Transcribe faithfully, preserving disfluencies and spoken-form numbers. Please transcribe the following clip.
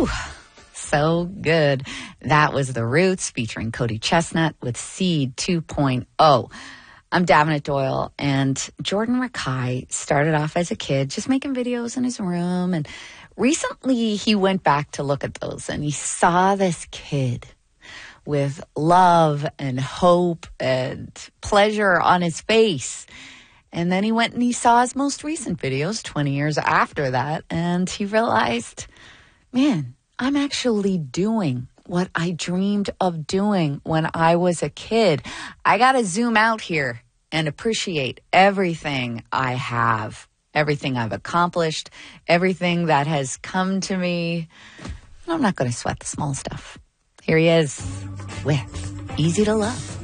Whew. So good. That was The Roots featuring Cody Chestnut with Seed two point oh. I'm Davenant Doyle, and Jordan Rakai started off as a kid just making videos in his room, and recently he went back to look at those, and he saw this kid with love and hope and pleasure on his face. And then he went and he saw his most recent videos twenty years after that, and he realized, man, I'm actually doing what I dreamed of doing when I was a kid. I got to zoom out here and appreciate everything I have, everything I've accomplished, everything that has come to me. I'm not going to sweat the small stuff. Here he is with Easy to Love.